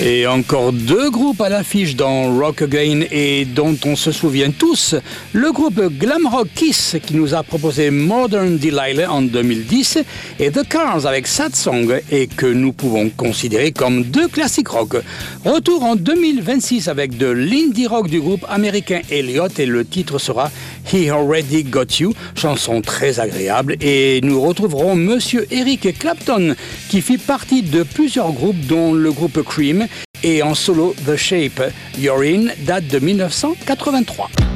Et encore deux groupes à l'affiche dans Rock Again et dont on se souvient tous. Le groupe glam rock Kiss qui nous a proposé Modern Delilah en 2010 et The Cars avec Sad Song et que nous pouvons considérer comme deux classiques rock. Retour en 2026 avec de l'indie rock du groupe américain Elliott et le titre sera He Already Got You, chanson très agréable et nous retrouverons Monsieur Eric Clapton qui fit partie de plusieurs groupes dont le groupe Cream et en solo The Shape You're In date de 1983.